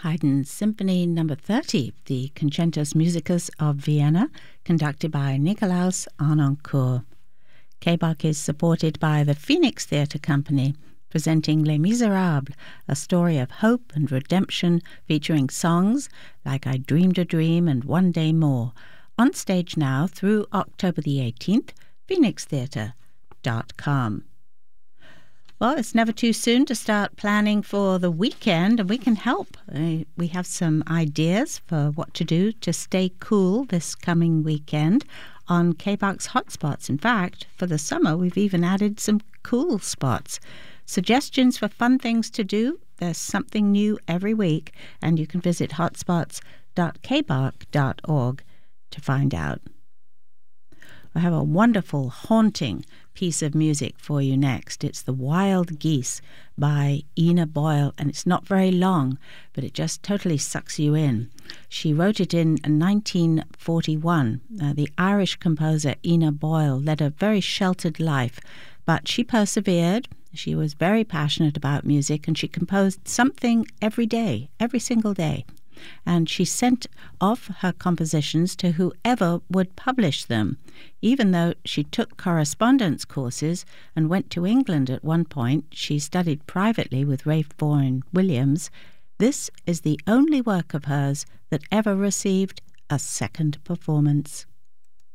Haydn's Symphony No. 30, the Concertus Musicus of Vienna, conducted by Nikolaus Harnoncourt. KBAK is supported by the Phoenix Theatre Company, presenting Les Miserables, a story of hope and redemption featuring songs like I Dreamed a Dream and One Day More. On stage now through October the 18th, phoenixtheatre.com. Well, it's never too soon to start planning for the weekend, and we can help. We have some ideas for what to do to stay cool this coming weekend on KBAK's hotspots. In fact, for the summer, we've even added some cool spots. Suggestions for fun things to do. There's something new every week, and you can visit hotspots.kbak.org to find out. I have a wonderful, haunting piece of music for you next. It's The Wild Geese by Ina Boyle, and it's not very long, but it just totally sucks you in. She wrote it in 1941. The Irish composer Ina Boyle led a very sheltered life, but she persevered. She was very passionate about music, and she composed something every day, every single day. And she sent off her compositions to whoever would publish them, even though she took correspondence courses and went to England at one point. She studied privately with Ralph Vaughan Williams. This is the only work of hers that ever received a second performance.